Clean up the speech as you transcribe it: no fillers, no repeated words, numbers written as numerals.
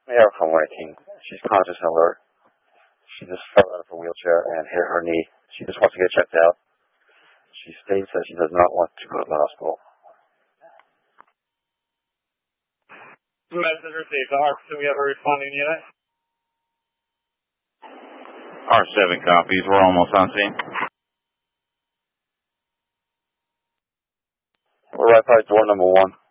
Mayor from Waiting. She's conscious and alert. She just fell out of her wheelchair and hit her knee. She just wants to get checked out. She states that she does not want to go to the hospital. Message received. R2, we have a responding unit. R7 copies. We're almost on scene. We're right by door number 1.